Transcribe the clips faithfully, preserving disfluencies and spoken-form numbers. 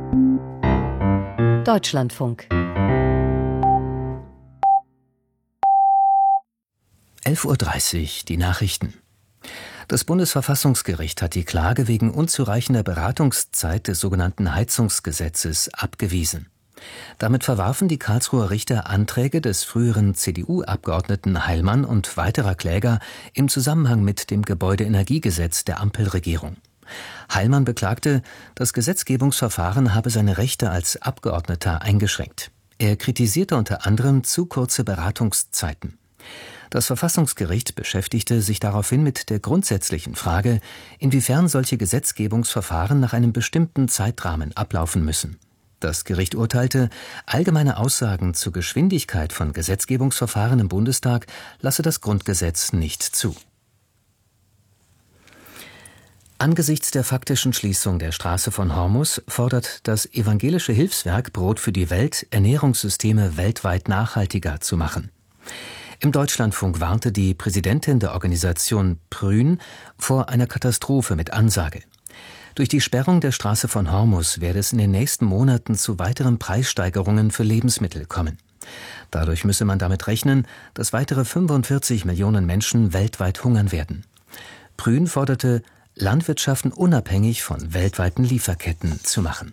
Deutschlandfunk. elf Uhr dreißig, die Nachrichten. Das Bundesverfassungsgericht hat die Klage wegen unzureichender Beratungszeit des sogenannten Heizungsgesetzes abgewiesen. Damit verwarfen die Karlsruher Richter Anträge des früheren C D U-Abgeordneten Heilmann und weiterer Kläger im Zusammenhang mit dem Gebäudeenergiegesetz der Ampelregierung. Heilmann beklagte, das Gesetzgebungsverfahren habe seine Rechte als Abgeordneter eingeschränkt. Er kritisierte unter anderem zu kurze Beratungszeiten. Das Verfassungsgericht beschäftigte sich daraufhin mit der grundsätzlichen Frage, inwiefern solche Gesetzgebungsverfahren nach einem bestimmten Zeitrahmen ablaufen müssen. Das Gericht urteilte, allgemeine Aussagen zur Geschwindigkeit von Gesetzgebungsverfahren im Bundestag lasse das Grundgesetz nicht zu. Angesichts der faktischen Schließung der Straße von Hormus fordert das evangelische Hilfswerk Brot für die Welt, Ernährungssysteme weltweit nachhaltiger zu machen. Im Deutschlandfunk warnte die Präsidentin der Organisation Prün vor einer Katastrophe mit Ansage. Durch die Sperrung der Straße von Hormus werde es in den nächsten Monaten zu weiteren Preissteigerungen für Lebensmittel kommen. Dadurch müsse man damit rechnen, dass weitere fünfundvierzig Millionen Menschen weltweit hungern werden. Prün forderte, Landwirtschaften unabhängig von weltweiten Lieferketten zu machen.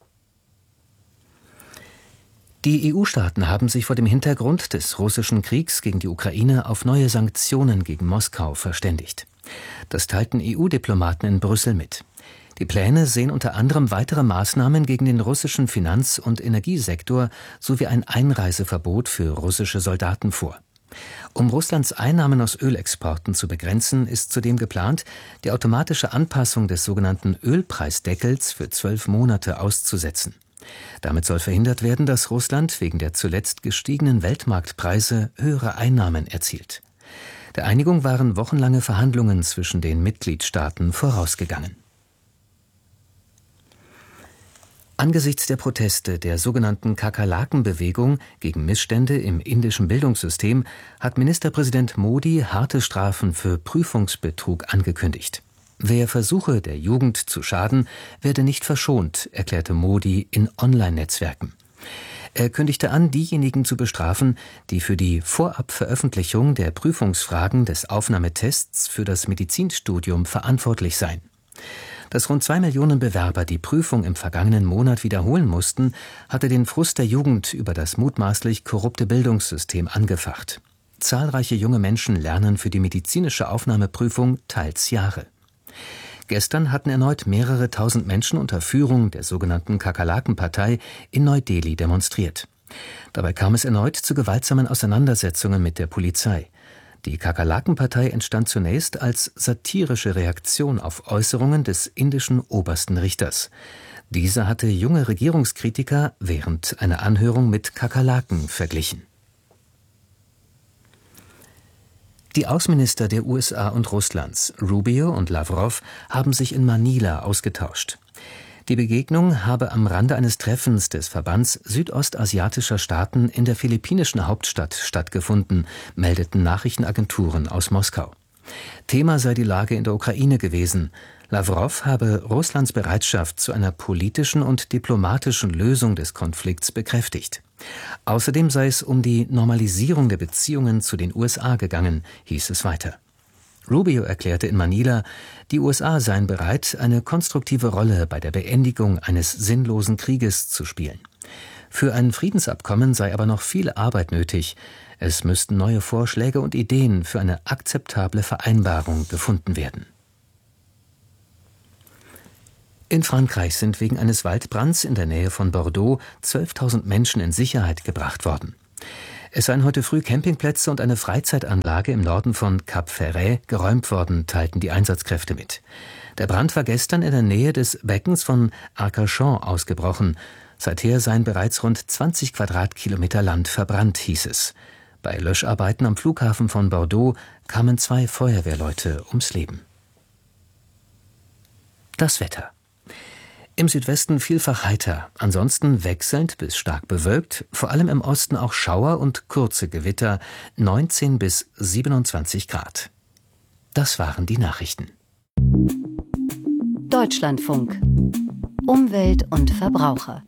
Die E U-Staaten haben sich vor dem Hintergrund des russischen Kriegs gegen die Ukraine auf neue Sanktionen gegen Moskau verständigt. Das teilten E U-Diplomaten in Brüssel mit. Die Pläne sehen unter anderem weitere Maßnahmen gegen den russischen Finanz- und Energiesektor sowie ein Einreiseverbot für russische Soldaten vor. Um Russlands Einnahmen aus Ölexporten zu begrenzen, ist zudem geplant, die automatische Anpassung des sogenannten Ölpreisdeckels für zwölf Monate auszusetzen. Damit soll verhindert werden, dass Russland wegen der zuletzt gestiegenen Weltmarktpreise höhere Einnahmen erzielt. Der Einigung waren wochenlange Verhandlungen zwischen den Mitgliedstaaten vorausgegangen. Angesichts der Proteste der sogenannten Kakerlaken-Bewegung gegen Missstände im indischen Bildungssystem hat Ministerpräsident Modi harte Strafen für Prüfungsbetrug angekündigt. Wer versuche, der Jugend zu schaden, werde nicht verschont, erklärte Modi in Online-Netzwerken. Er kündigte an, diejenigen zu bestrafen, die für die Vorabveröffentlichung der Prüfungsfragen des Aufnahmetests für das Medizinstudium verantwortlich seien. Dass rund zwei Millionen Bewerber die Prüfung im vergangenen Monat wiederholen mussten, hatte den Frust der Jugend über das mutmaßlich korrupte Bildungssystem angefacht. Zahlreiche junge Menschen lernen für die medizinische Aufnahmeprüfung teils Jahre. Gestern hatten erneut mehrere tausend Menschen unter Führung der sogenannten Kakerlaken-Partei in Neu-Delhi demonstriert. Dabei kam es erneut zu gewaltsamen Auseinandersetzungen mit der Polizei. Die Kakerlaken-Partei entstand zunächst als satirische Reaktion auf Äußerungen des indischen obersten Richters. Dieser hatte junge Regierungskritiker während einer Anhörung mit Kakerlaken verglichen. Die Außenminister der U S A und Russlands, Rubio und Lavrov, haben sich in Manila ausgetauscht. Die Begegnung habe am Rande eines Treffens des Verbands südostasiatischer Staaten in der philippinischen Hauptstadt stattgefunden, meldeten Nachrichtenagenturen aus Moskau. Thema sei die Lage in der Ukraine gewesen. Lavrov habe Russlands Bereitschaft zu einer politischen und diplomatischen Lösung des Konflikts bekräftigt. Außerdem sei es um die Normalisierung der Beziehungen zu den U S A gegangen, hieß es weiter. Rubio erklärte in Manila, die U S A seien bereit, eine konstruktive Rolle bei der Beendigung eines sinnlosen Krieges zu spielen. Für ein Friedensabkommen sei aber noch viel Arbeit nötig. Es müssten neue Vorschläge und Ideen für eine akzeptable Vereinbarung gefunden werden. In Frankreich sind wegen eines Waldbrands in der Nähe von Bordeaux zwölftausend Menschen in Sicherheit gebracht worden. Es seien heute früh Campingplätze und eine Freizeitanlage im Norden von Cap Ferret geräumt worden, teilten die Einsatzkräfte mit. Der Brand war gestern in der Nähe des Beckens von Arcachon ausgebrochen. Seither seien bereits rund zwanzig Quadratkilometer Land verbrannt, hieß es. Bei Löscharbeiten am Flughafen von Bordeaux kamen zwei Feuerwehrleute ums Leben. Das Wetter. Im Südwesten vielfach heiter, ansonsten wechselnd bis stark bewölkt, vor allem im Osten auch Schauer und kurze Gewitter, neunzehn bis siebenundzwanzig Grad. Das waren die Nachrichten. Deutschlandfunk. Umwelt und Verbraucher.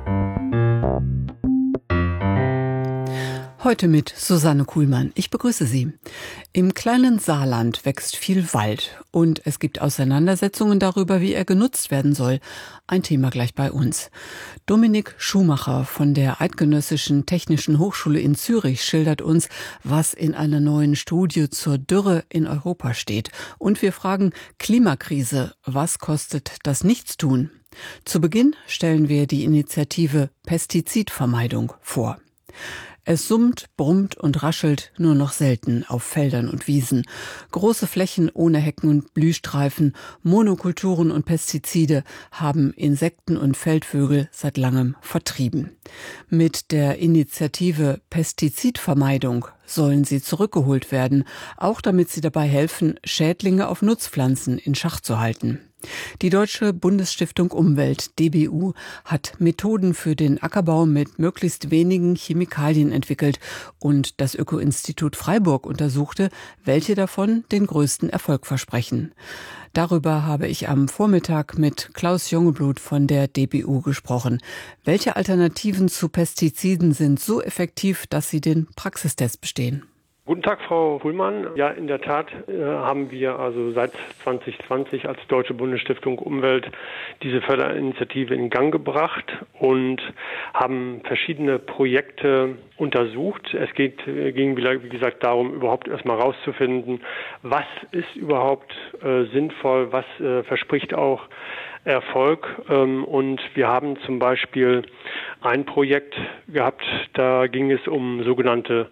Heute mit Susanne Kuhlmann. Ich begrüße Sie. Im kleinen Saarland wächst viel Wald und es gibt Auseinandersetzungen darüber, wie er genutzt werden soll. Ein Thema gleich bei uns. Dominik Schumacher von der Eidgenössischen Technischen Hochschule in Zürich schildert uns, was in einer neuen Studie zur Dürre in Europa steht. Und wir fragen: Klimakrise, was kostet das Nichtstun? Zu Beginn stellen wir die Initiative Pestizidvermeidung vor. Es summt, brummt und raschelt nur noch selten auf Feldern und Wiesen. Große Flächen ohne Hecken und Blühstreifen, Monokulturen und Pestizide haben Insekten und Feldvögel seit langem vertrieben. Mit der Initiative Pestizidvermeidung sollen sie zurückgeholt werden, auch damit sie dabei helfen, Schädlinge auf Nutzpflanzen in Schach zu halten. Die Deutsche Bundesstiftung Umwelt, D B U, hat Methoden für den Ackerbau mit möglichst wenigen Chemikalien entwickelt und das Öko-Institut Freiburg untersuchte, welche davon den größten Erfolg versprechen. Darüber habe ich am Vormittag mit Klaus Jungeblut von der D B U gesprochen. Welche Alternativen zu Pestiziden sind so effektiv, dass sie den Praxistest bestehen? Guten Tag, Frau Kuhlmann. Ja, in der Tat äh, haben wir also seit zwanzig zwanzig als Deutsche Bundesstiftung Umwelt diese Förderinitiative in Gang gebracht und haben verschiedene Projekte untersucht. Es geht, äh, ging, wie gesagt, darum, überhaupt erstmal rauszufinden, was ist überhaupt äh, sinnvoll, was äh, verspricht auch Erfolg. Ähm, und wir haben zum Beispiel ein Projekt gehabt, da ging es um sogenannte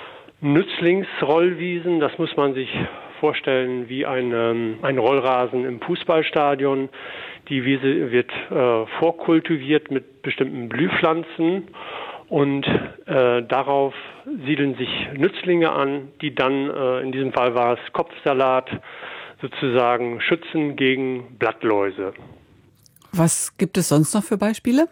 Nützlingsrollwiesen. Das muss man sich vorstellen wie ein, ähm, ein Rollrasen im Fußballstadion. Die Wiese wird äh, vorkultiviert mit bestimmten Blühpflanzen und äh, darauf siedeln sich Nützlinge an, die dann, äh, in diesem Fall war es Kopfsalat, sozusagen schützen gegen Blattläuse. Was gibt es sonst noch für Beispiele?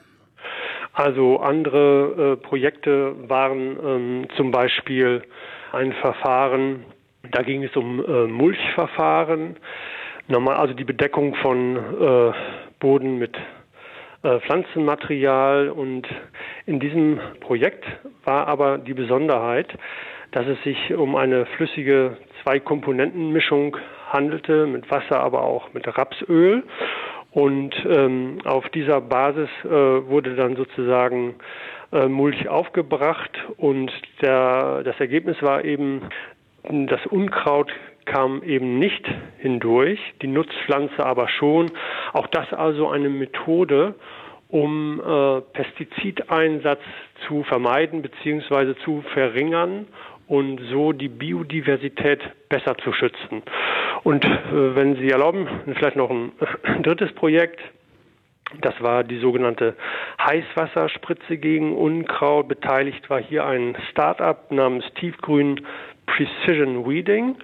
Also andere äh, Projekte waren ähm, zum Beispiel ein Verfahren, da ging es um äh, Mulchverfahren, normal, also die Bedeckung von äh, Boden mit äh, Pflanzenmaterial. Und in diesem Projekt war aber die Besonderheit, dass es sich um eine flüssige Zwei-Komponenten-Mischung handelte, mit Wasser, aber auch mit Rapsöl. Und ähm, auf dieser Basis äh, wurde dann sozusagen äh, Mulch aufgebracht und der, das Ergebnis war eben, das Unkraut kam eben nicht hindurch, die Nutzpflanze aber schon. Auch das also eine Methode, um äh, Pestizideinsatz zu vermeiden bzw. zu verringern und so die Biodiversität besser zu schützen. Und äh, wenn Sie erlauben, vielleicht noch ein, ein drittes Projekt. Das war die sogenannte Heißwasserspritze gegen Unkraut. Beteiligt war hier ein Start-up namens Tiefgrün Precision Weeding.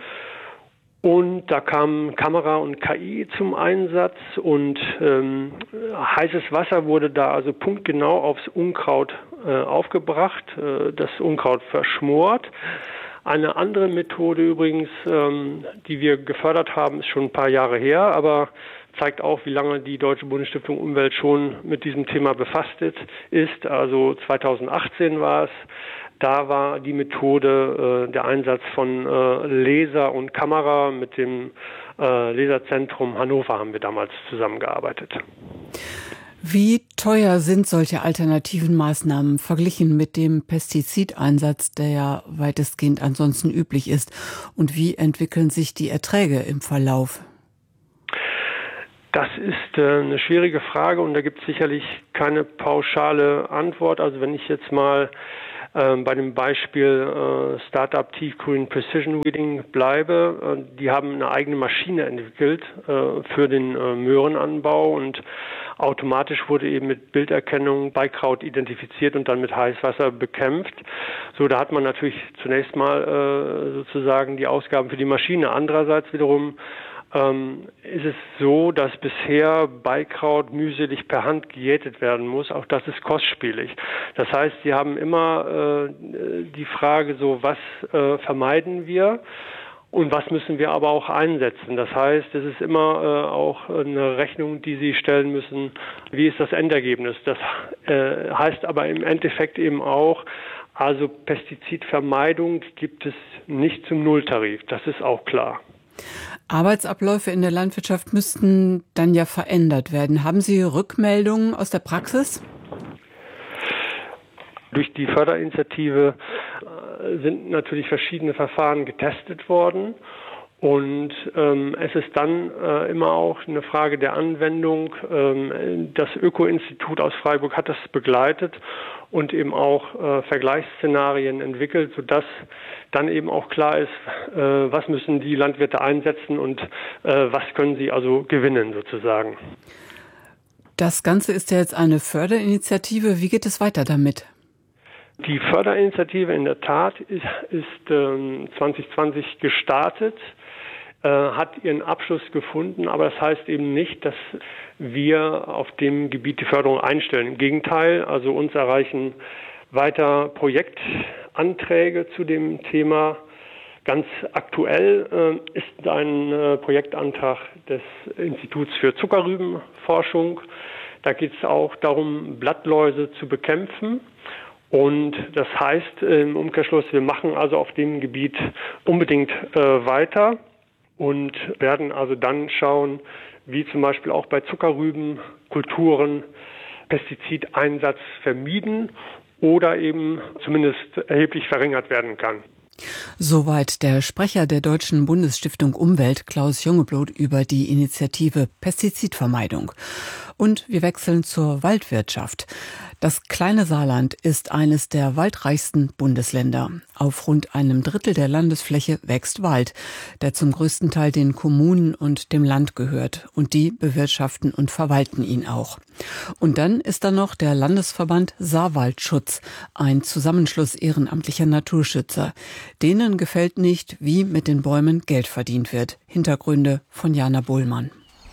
Und da kamen Kamera und K I zum Einsatz und ähm, heißes Wasser wurde da also punktgenau aufs Unkraut äh, aufgebracht, äh, das Unkraut verschmort. Eine andere Methode übrigens, ähm, die wir gefördert haben, ist schon ein paar Jahre her, aber zeigt auch, wie lange die Deutsche Bundesstiftung Umwelt schon mit diesem Thema befasst ist. Also zweitausendachtzehn war es. Da war die Methode äh, der Einsatz von äh, Laser und Kamera. Mit dem äh, Laserzentrum Hannover haben wir damals zusammengearbeitet. Wie teuer sind solche alternativen Maßnahmen verglichen mit dem Pestizideinsatz, der ja weitestgehend ansonsten üblich ist? Und wie entwickeln sich die Erträge im Verlauf? Das ist äh, eine schwierige Frage und da gibt es sicherlich keine pauschale Antwort. Also wenn ich jetzt mal äh, bei dem Beispiel äh, Startup Tiefgrün Precision Weeding bleibe, äh, die haben eine eigene Maschine entwickelt äh, für den äh, Möhrenanbau und automatisch wurde eben mit Bilderkennung Beikraut identifiziert und dann mit Heißwasser bekämpft. So, da hat man natürlich zunächst mal äh, sozusagen die Ausgaben für die Maschine. Andererseits wiederum ähm, ist es so, dass bisher Beikraut mühselig per Hand gejätet werden muss. Auch das ist kostspielig. Das heißt, Sie haben immer äh, die Frage so, was äh, vermeiden wir? und was müssen wir aber auch einsetzen. Das heißt, es ist immer äh, auch eine Rechnung, die Sie stellen müssen, wie ist das Endergebnis. Das äh, heißt aber im Endeffekt eben auch, also Pestizidvermeidung gibt es nicht zum Nulltarif, das ist auch klar. Arbeitsabläufe in der Landwirtschaft müssten dann ja verändert werden. Haben Sie Rückmeldungen aus der Praxis? Durch die Förderinitiative sind natürlich verschiedene Verfahren getestet worden. Und ähm, es ist dann äh, immer auch eine Frage der Anwendung. Ähm, das Öko-Institut aus Freiburg hat das begleitet und eben auch äh, Vergleichsszenarien entwickelt, sodass dann eben auch klar ist, äh, was müssen die Landwirte einsetzen und äh, was können sie also gewinnen sozusagen. Das Ganze ist ja jetzt eine Förderinitiative. Wie geht es weiter damit? Die Förderinitiative in der Tat ist, ist ähm, zwanzig zwanzig gestartet, äh, hat ihren Abschluss gefunden, aber das heißt eben nicht, dass wir auf dem Gebiet die Förderung einstellen. Im Gegenteil, also uns erreichen weiter Projektanträge zu dem Thema. Ganz aktuell äh, ist ein äh, Projektantrag des Instituts für Zuckerrübenforschung. Da geht es auch darum, Blattläuse zu bekämpfen. Und das heißt im Umkehrschluss, wir machen also auf dem Gebiet unbedingt äh, weiter und werden also dann schauen, wie zum Beispiel auch bei Zuckerrübenkulturen Pestizideinsatz vermieden oder eben zumindest erheblich verringert werden kann. Soweit der Sprecher der Deutschen Bundesstiftung Umwelt, Klaus Jungeblut, über die Initiative Pestizidvermeidung. Und wir wechseln zur Waldwirtschaft. Das kleine Saarland ist eines der waldreichsten Bundesländer. Auf rund einem Drittel der Landesfläche wächst Wald, der zum größten Teil den Kommunen und dem Land gehört. Und die bewirtschaften und verwalten ihn auch. Und dann ist da noch der Landesverband Saarwaldschutz, ein Zusammenschluss ehrenamtlicher Naturschützer. Denen gefällt nicht, wie mit den Bäumen Geld verdient wird. Hintergründe von Jana Bohlmann.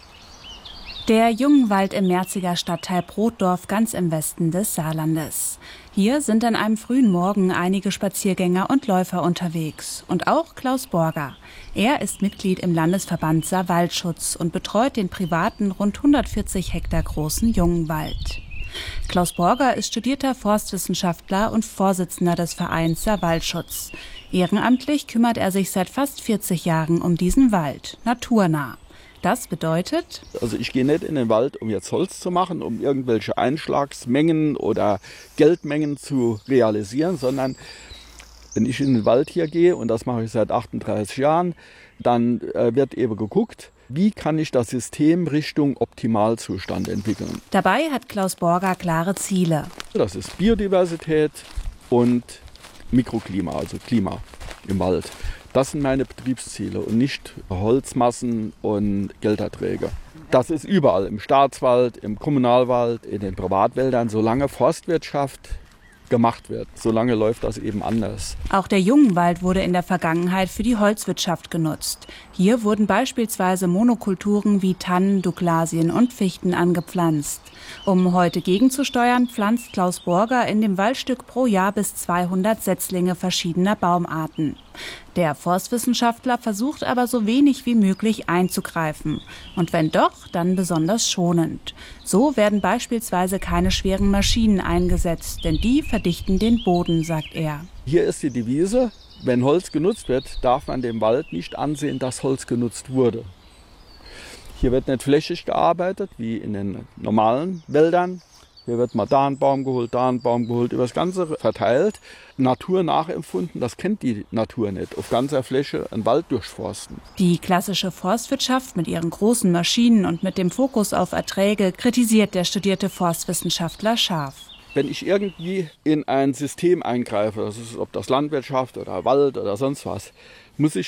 Der Jungwald im Merziger Stadtteil Brotdorf, ganz im Westen des Saarlandes. Hier sind an einem frühen Morgen einige Spaziergänger und Läufer unterwegs. Und auch Klaus Borger. Er ist Mitglied im Landesverband Saarwaldschutz und betreut den privaten, rund hundertvierzig Hektar großen Jungwald. Klaus Borger ist studierter Forstwissenschaftler und Vorsitzender des Vereins Saarwaldschutz. Ehrenamtlich kümmert er sich seit fast vierzig Jahren um diesen Wald, naturnah. Das bedeutet? Also ich gehe nicht in den Wald, um jetzt Holz zu machen, um irgendwelche Einschlagsmengen oder Geldmengen zu realisieren, sondern wenn ich in den Wald hier gehe, und das mache ich seit achtunddreißig Jahren, dann äh, wird eben geguckt, wie kann ich das System Richtung Optimalzustand entwickeln. Dabei hat Klaus Borger klare Ziele. Das ist Biodiversität und Mikroklima, also Klima im Wald. Das sind meine Betriebsziele und nicht Holzmassen und Gelderträge. Das ist überall, im Staatswald, im Kommunalwald, in den Privatwäldern, solange Forstwirtschaft gemacht wird. Solange läuft das eben anders. Auch der Jungwald wurde in der Vergangenheit für die Holzwirtschaft genutzt. Hier wurden beispielsweise Monokulturen wie Tannen, Douglasien und Fichten angepflanzt. Um heute gegenzusteuern, pflanzt Klaus Borger in dem Waldstück pro Jahr bis zweihundert Setzlinge verschiedener Baumarten. Der Forstwissenschaftler versucht aber so wenig wie möglich einzugreifen. Und wenn doch, dann besonders schonend. So werden beispielsweise keine schweren Maschinen eingesetzt, denn die verdichten den Boden, sagt er. Hier ist die Devise, wenn Holz genutzt wird, darf man dem Wald nicht ansehen, dass Holz genutzt wurde. Hier wird nicht flächig gearbeitet, wie in den normalen Wäldern. Hier wird mal da ein Baum geholt, da ein Baum geholt, über das Ganze verteilt. Natur nachempfunden, das kennt die Natur nicht. Auf ganzer Fläche einen Wald durchforsten. Die klassische Forstwirtschaft mit ihren großen Maschinen und mit dem Fokus auf Erträge kritisiert der studierte Forstwissenschaftler scharf. Wenn ich irgendwie in ein System eingreife, das ist, ob das Landwirtschaft oder Wald oder sonst was, muss ich